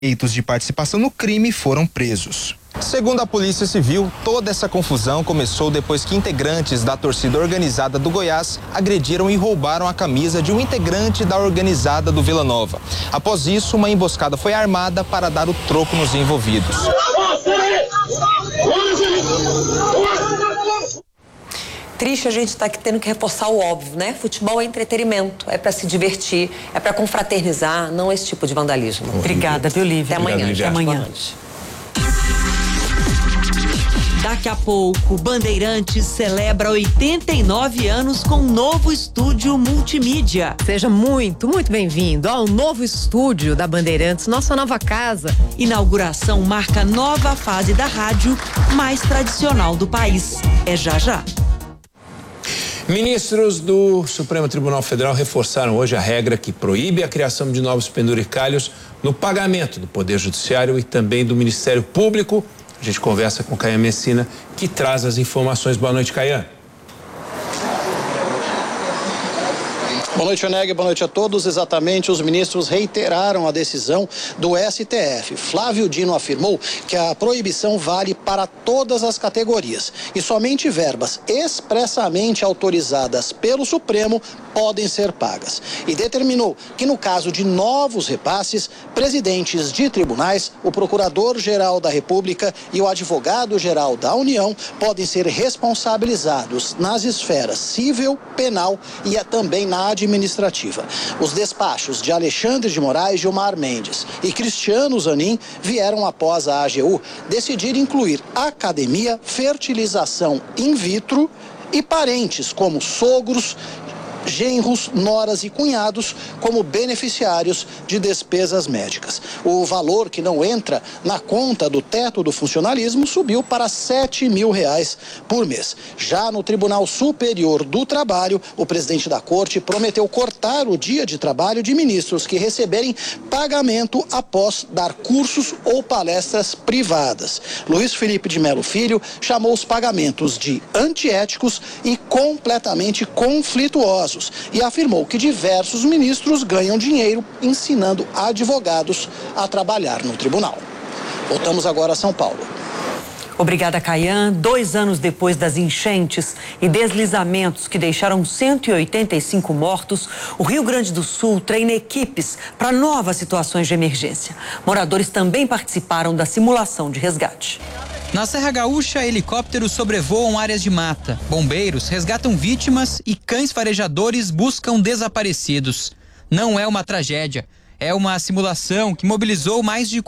suspeitos de participação no crime foram presos. Segundo a Polícia Civil, toda essa confusão começou depois que integrantes da torcida organizada do Goiás agrediram e roubaram a camisa de um integrante da organizada do Vila Nova. Após isso, uma emboscada foi armada para dar o troco nos envolvidos. Triste, a gente está aqui tendo que reforçar o óbvio, né? Futebol é entretenimento, é para se divertir, é para confraternizar, não esse tipo de vandalismo. Obrigada, viu, Lívia? Até amanhã. Até amanhã. Daqui a pouco, Bandeirantes celebra 89 anos com um novo estúdio multimídia. Seja muito bem-vindo ao novo estúdio da Bandeirantes, nossa nova casa. Inauguração marca nova fase da rádio mais tradicional do país. É já já. Ministros do Supremo Tribunal Federal reforçaram hoje a regra que proíbe a criação de novos penduricalhos no pagamento do Poder Judiciário e também do Ministério Público. A gente conversa com Caian Messina, que traz as informações. Boa noite, Caian. Boa noite, Oneg. Boa noite a todos. Exatamente, os ministros reiteraram a decisão do STF. Flávio Dino afirmou que a proibição vale para todas as categorias e somente verbas expressamente autorizadas pelo Supremo podem ser pagas. E determinou que, no caso de novos repasses, presidentes de tribunais, o Procurador-Geral da República e o Advogado-Geral da União podem ser responsabilizados nas esferas civil, penal e também na administrativa. Os despachos de Alexandre de Moraes, Gilmar Mendes e Cristiano Zanin vieram após a AGU decidir incluir academia, fertilização in vitro e parentes como sogros, genros, noras e cunhados como beneficiários de despesas médicas. O valor que não entra na conta do teto do funcionalismo subiu para R$7 mil por mês. Já no Tribunal Superior do Trabalho, o presidente da corte prometeu cortar o dia de trabalho de ministros que receberem pagamento após dar cursos ou palestras privadas. Luiz Felipe de Melo Filho chamou os pagamentos de antiéticos e completamente conflituosos e afirmou que diversos ministros ganham dinheiro ensinando advogados a trabalhar no tribunal. Voltamos agora a São Paulo. Obrigada, Caian. 2 anos depois das enchentes e deslizamentos que deixaram 185 mortos, o Rio Grande do Sul treina equipes para novas situações de emergência. Moradores também participaram da simulação de resgate. Na Serra Gaúcha, helicópteros sobrevoam áreas de mata. Bombeiros resgatam vítimas e cães farejadores buscam desaparecidos. Não é uma tragédia. É uma simulação que mobilizou mais de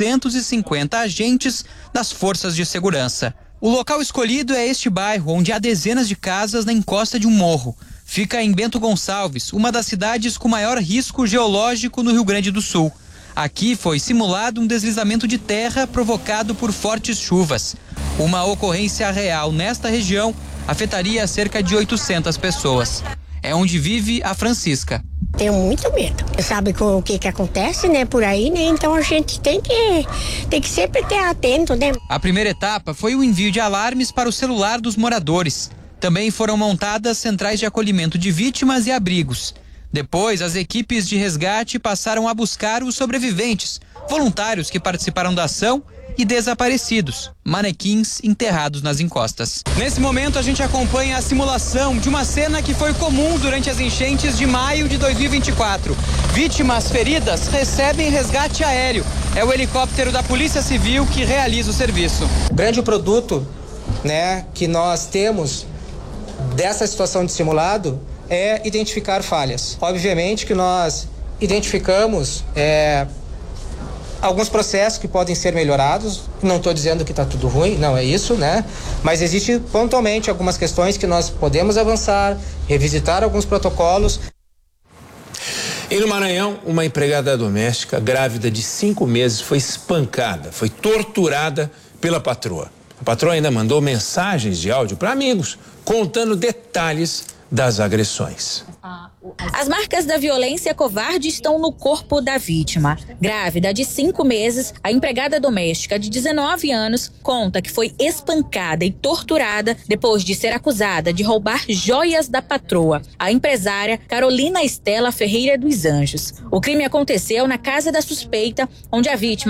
450 agentes das forças de segurança. O local escolhido é este bairro, onde há dezenas de casas na encosta de um morro. Fica em Bento Gonçalves, uma das cidades com maior risco geológico no Rio Grande do Sul. Aqui foi simulado um deslizamento de terra provocado por fortes chuvas. Uma ocorrência real nesta região afetaria cerca de 800 pessoas. É onde vive a Francisca. Tenho muito medo. Sabe o que acontece, né, por aí, né? Então a gente tem que sempre ter atento, né? A primeira etapa foi o envio de alarmes para o celular dos moradores. Também foram montadas centrais de acolhimento de vítimas e abrigos. Depois, as equipes de resgate passaram a buscar os sobreviventes, voluntários que participaram da ação e desaparecidos, manequins enterrados nas encostas. Nesse momento, a gente acompanha a simulação de uma cena que foi comum durante as enchentes de maio de 2024. Vítimas feridas recebem resgate aéreo. É o helicóptero da Polícia Civil que realiza o serviço. O grande produto, né, que nós temos dessa situação de simulado é identificar falhas. Obviamente que nós identificamos alguns processos que podem ser melhorados. Não estou dizendo que está tudo ruim, não é isso, né? Mas existe pontualmente algumas questões que nós podemos avançar, revisitar alguns protocolos. E no Maranhão, uma empregada doméstica grávida de 5 meses foi espancada, foi torturada pela patroa. A patroa ainda mandou mensagens de áudio para amigos, contando detalhes das agressões. As marcas da violência covarde estão no corpo da vítima. Grávida de 5 meses, a empregada doméstica de 19 anos conta que foi espancada e torturada depois de ser acusada de roubar joias da patroa, a empresária Carolina Estela Ferreira dos Anjos. O crime aconteceu na casa da suspeita, onde a vítima